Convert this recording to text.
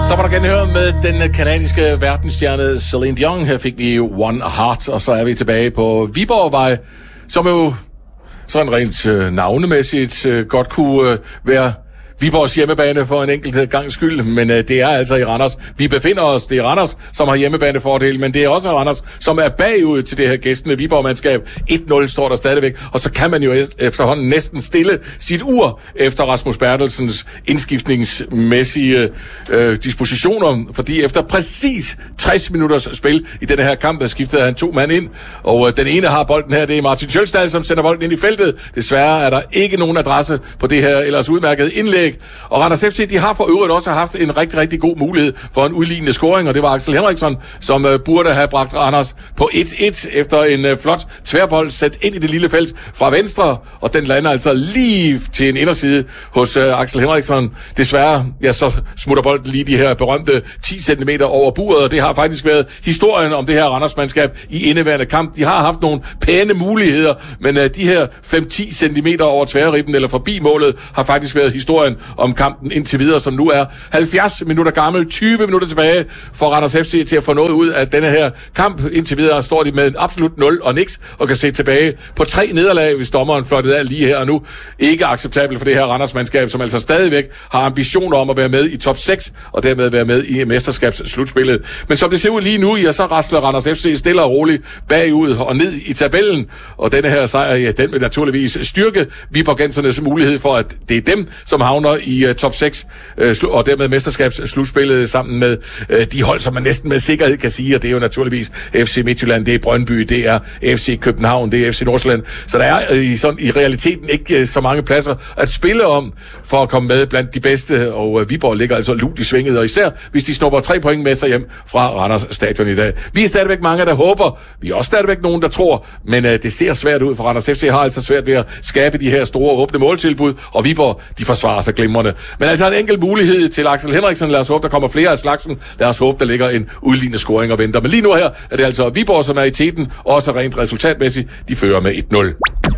Så var der genhør med den kanadiske verdensstjerne Celine Dion. Her fik vi One Heart, og så er vi tilbage på Viborgvej, som jo sådan rent navnemæssigt godt kunne være Viborgs hjemmebane for en enkelt gangs skyld, men det er altså i Randers. Vi befinder os, det er Randers, som har hjemmebanefordel, men det er også Randers, som er bagud til det her gæstende Viborg-mandskab. 1-0 står der stadigvæk, og så kan man jo efterhånden næsten stille sit ur efter Rasmus Bertelsens indskiftningsmæssige dispositioner, fordi efter præcis 60 minutters spil i denne her kamp, skiftede han 2 mand ind, og den ene har bolden her, det er Martin Sjølstad, som sender bolden ind i feltet. Desværre er der ikke nogen adresse på det her ellers udmærkede indlæg. Og Randers FC, de har for øvrigt også haft en rigtig, rigtig god mulighed for en udlignende scoring, og det var Axel Henriksson, som burde have bragt Randers på 1-1 efter en flot tværbold sat ind i det lille felt fra venstre, og den lander altså lige til en inderside hos Axel Henriksson. Desværre, ja, så smutter bolden lige de her berømte 10 cm over buret, og det har faktisk været historien om det her Randers-mandskab i indeværende kamp. De har haft nogle pæne muligheder, men de her 5-10 cm over tværribben eller forbi målet har faktisk været historien om kampen indtil videre, som nu er 70 minutter gammel, 20 minutter tilbage for Randers FC til at få noget ud af denne her kamp. Indtil videre står de med en absolut 0 og niks, og kan se tilbage på 3 nederlag, hvis dommeren fløjtede af lige her og nu. Ikke acceptabelt for det her Randers-mandskab, som altså stadigvæk har ambitioner om at være med i top 6, og dermed være med i mesterskabsslutspillet. Men som det ser ud lige nu, ja, så rasler Randers FC stille og roligt bagud og ned i tabellen, og denne her sejr, ja, den vil naturligvis styrke Viborgensernes mulighed for, at det er dem, som havner i top 6, og dermed mesterskabsslutspillet sammen med de hold, som man næsten med sikkerhed kan sige, og det er jo naturligvis FC Midtjylland, det er Brøndby, det er FC København, det er FC Nordsjælland. Så der er i realiteten ikke så mange pladser at spille om for at komme med blandt de bedste, og Viborg ligger altså lugt i svinget, og især hvis de snupper 3 point med sig hjem fra Randers Stadion i dag. Vi er stadigvæk mange, der håber, vi er også stadigvæk nogen, der tror, men det ser svært ud, for Randers FC har altså svært ved at skabe de her store åbne måltilbud, og Viborg, de forsvarer sig glimrende. Men altså en enkelt mulighed til Axel Henriksen. Lad os håbe, der kommer flere af slagsen. Lad os håbe, der ligger en udlignende scoring og venter. Men lige nu her er det altså Viborg, som er i teten, også rent resultatmæssigt. De fører med 1-0.